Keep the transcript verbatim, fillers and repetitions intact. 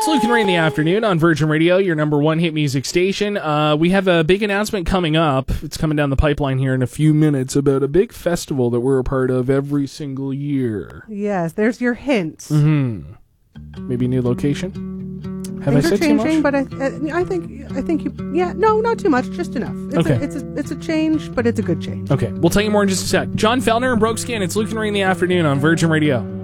Luke and Ray in the afternoon on Virgin Radio, your number one hit music station. Uh, we have a big announcement coming up. It's coming down the pipeline here in a few minutes about a big festival that we're a part of every single year. Yes, there's your hint. Mm-hmm. Maybe a new location? Have Things I are said too changing, much? but I, I think I think you. Yeah, no, not too much, just enough. It's Okay. A, it's a it's a change, but it's a good change. Okay, we'll tell you more in just a sec. John Fellner and Broke Skin. It's Luke and Ray in the afternoon on Virgin Radio.